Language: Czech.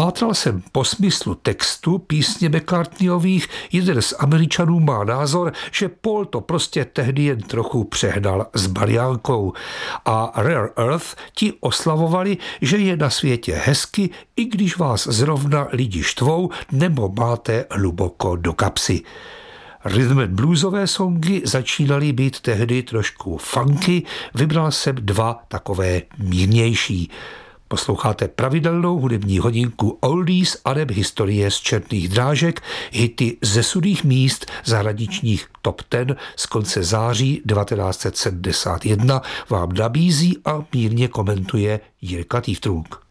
Pátral jsem po smyslu textu písně McCartneyových. Jeden z Američanů má názor, že Paul to prostě tehdy jen trochu přehnal s baliánkou. A Rare Earth ti oslavovali, že je na světě hezky, i když vás zrovna lidi štvou nebo máte hluboko do kapsy. Rhythm and bluesové songy začínaly být tehdy trošku funky, vybral jsem dva takové mírnější. Posloucháte pravidelnou hudební hodinku Oldies aneb historie z černých drážek, hity ze sudých míst zahraničních top 10 z konce září 1971 vám nabízí a mírně komentuje Jirka Týftrunk.